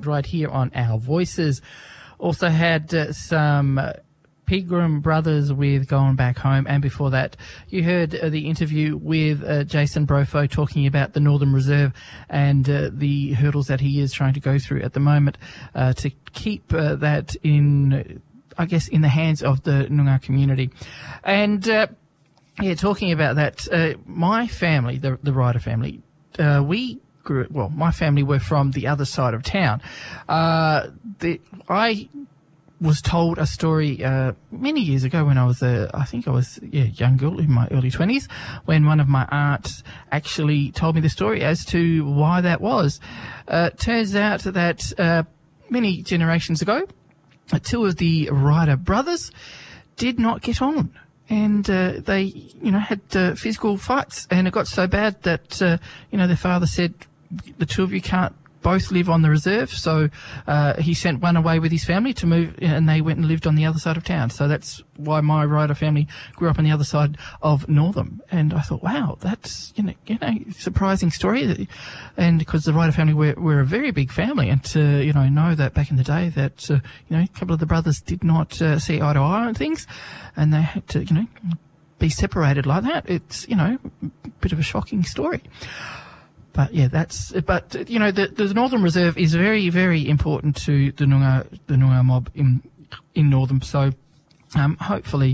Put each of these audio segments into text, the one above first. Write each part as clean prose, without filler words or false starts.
right here on Our Voices. Also had some Pegram Brothers with Going Back Home, and before that you heard the interview with Jason Brofo talking about the Northern Reserve and the hurdles that he is trying to go through at the moment to keep that in, I guess, in the hands of the Noongar community. And talking about that, my family, the Ryder family, we grew, well, my family were from the other side of town. I was told a story many years ago when I was I think I was young girl in my early 20s, when one of my aunts actually told me the story as to why that was. Turns out that many generations ago, two of the Ryder brothers did not get on, and they had physical fights, and it got so bad that their father said, the two of you can't both live on the reserve, so he sent one away with his family to move, and they went and lived on the other side of town. So that's why my Ryder family grew up on the other side of Northam. And I thought, wow, that's surprising story. And because the Ryder family were a very big family, and to know that back in the day that a couple of the brothers did not see eye to eye on things, and they had to be separated like that. It's a bit of a shocking story. But the Northern Reserve is very, very important to the Noongar mob in Northam. So, hopefully,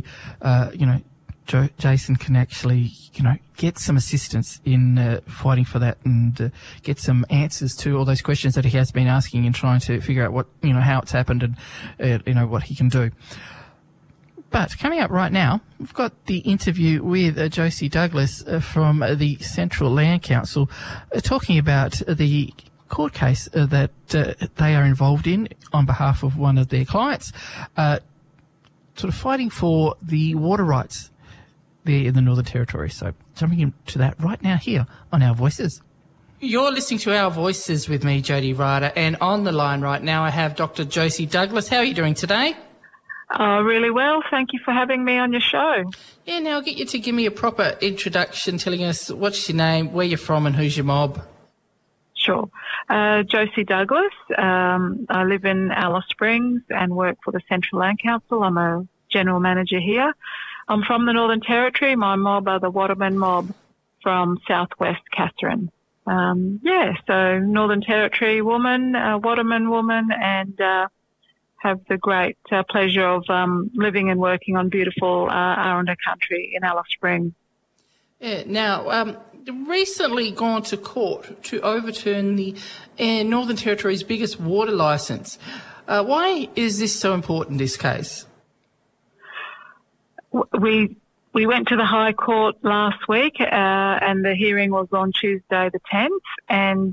Jason can actually, get some assistance in fighting for that, and get some answers to all those questions that he has been asking, and trying to figure out what, how it's happened, and what he can do. But coming up right now, we've got the interview with Josie Douglas from the Central Land Council, talking about the court case that they are involved in on behalf of one of their clients, sort of fighting for the water rights there in the Northern Territory. So jumping into that right now here on Our Voices. You're listening to Our Voices with me, Jody Ryder, and on the line right now I have Dr. Josie Douglas. How are you doing today? Really well. Thank you for having me on your show. Yeah, now I'll get you to give me a proper introduction, telling us what's your name, where you're from, and who's your mob. Sure. Josie Douglas. I live in Alice Springs and work for the Central Land Council. I'm a general manager here. I'm from the Northern Territory. My mob are the Waterman mob from southwest Katherine. So Northern Territory woman, Waterman woman, and have the great pleasure of living and working on beautiful Aranda country in Alice Springs. Yeah. Now, recently gone to court to overturn the Northern Territory's biggest water licence. Why is this so important, this case? We went to the High Court last week, and the hearing was on Tuesday the 10th, and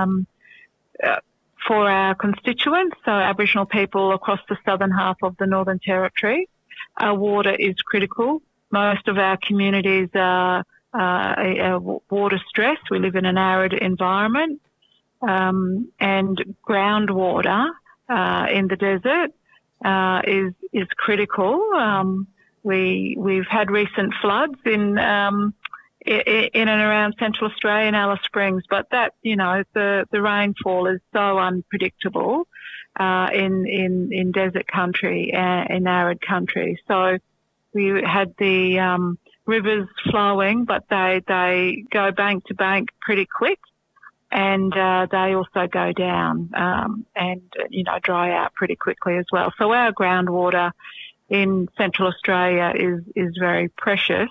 for our constituents, so Aboriginal people across the southern half of the Northern Territory, water is critical. Most of our communities are water stressed. We live in an arid environment, and groundwater in the desert is critical. We've had recent floods in and around Central Australia and Alice Springs, but that, the rainfall is so unpredictable in desert country, in arid country. So we had the rivers flowing, but they go bank to bank pretty quick, and they also go down and dry out pretty quickly as well. So our groundwater in Central Australia is very precious.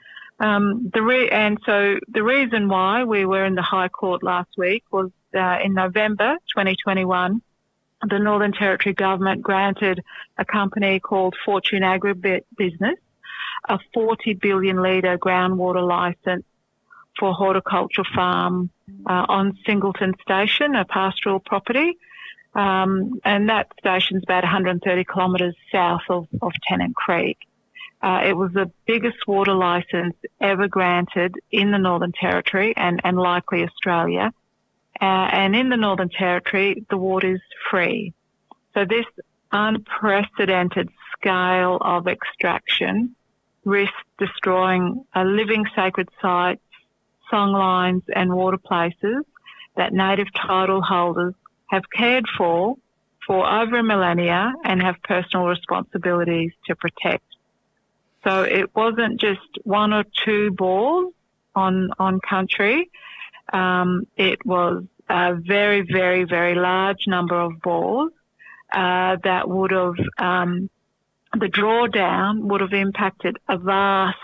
The reason why we were in the High Court last week was in November 2021, the Northern Territory government granted a company called Fortune Agribusiness a 40 billion litre groundwater licence for horticulture farm on Singleton Station, a pastoral property. And that station's about 130 kilometres south of Tennant Creek. It was the biggest water licence ever granted in the Northern Territory and likely Australia. And in the Northern Territory, the water is free. So this unprecedented scale of extraction risks destroying living sacred sites, songlines and water places that native title holders have cared for over a millennia and have personal responsibilities to protect. So it wasn't just one or two bores on country. It was a very, very, very large number of bores that would have, the drawdown would have impacted a vast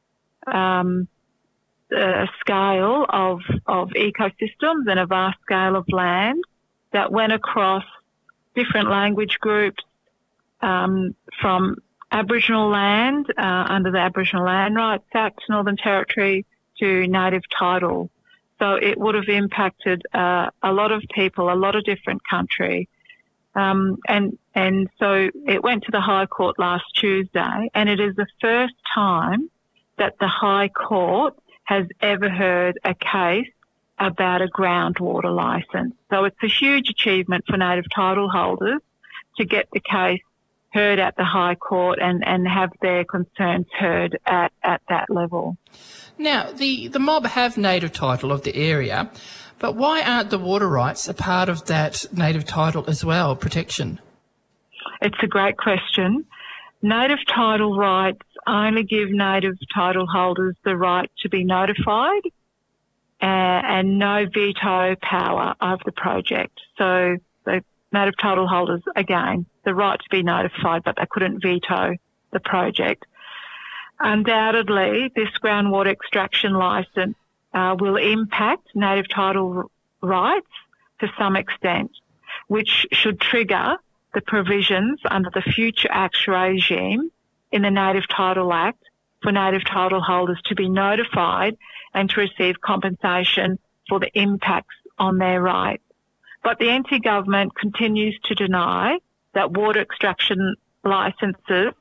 scale of ecosystems and a vast scale of land that went across different language groups, from Aboriginal land under the Aboriginal Land Rights Act, Northern Territory, to native title. So it would have impacted a lot of people, a lot of different country. And so it went to the High Court last Tuesday, and it is the first time that the High Court has ever heard a case about a groundwater licence. So it's a huge achievement for native title holders to get the case heard at the High Court and have their concerns heard at that level. Now, the mob have native title of the area, but why aren't the water rights a part of that native title as well, protection? It's a great question. Native title rights only give native title holders the right to be notified and no veto power over the project. So the native title holders, again, the right to be notified, but they couldn't veto the project. Undoubtedly, this groundwater extraction licence will impact native title rights to some extent, which should trigger the provisions under the Future Acts regime in the Native Title Act for native title holders to be notified and to receive compensation for the impacts on their rights. But the NT government continues to deny that water extraction licences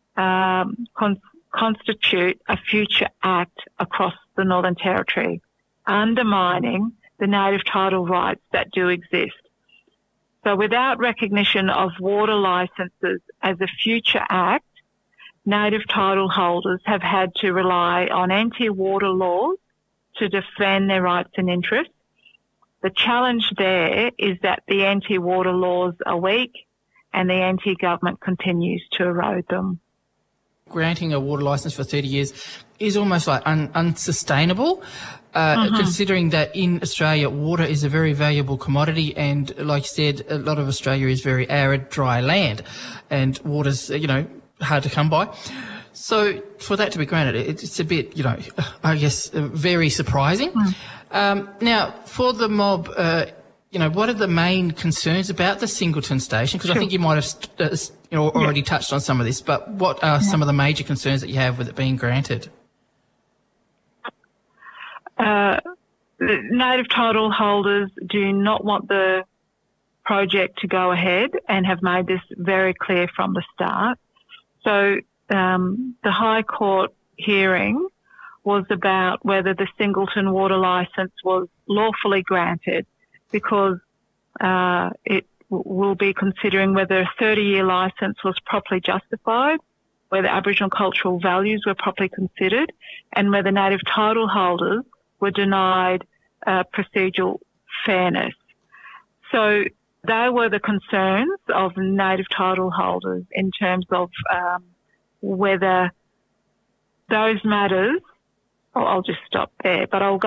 constitute a future act across the Northern Territory, undermining the native title rights that do exist. So without recognition of water licences as a future act, native title holders have had to rely on anti-water laws to defend their rights and interests. The challenge there is that the anti-water laws are weak and the anti-government continues to erode them. Granting a water licence for 30 years is almost like unsustainable, considering that in Australia water is a very valuable commodity, and like you said, a lot of Australia is very arid, dry land, and water's, hard to come by. So for that to be granted, it's a bit, I guess, very surprising. Now, for the mob, what are the main concerns about the Singleton station? Because I think you might have already touched on some of this, but what are some of the major concerns that you have with it being granted? The native title holders do not want the project to go ahead and have made this very clear from the start. So the High Court hearing was about whether the Singleton water licence was lawfully granted, because it will be considering whether a 30-year licence was properly justified, whether Aboriginal cultural values were properly considered, and whether native title holders were denied procedural fairness. So they were the concerns of native title holders in terms of whether those matters, I'll just stop there, but I'll go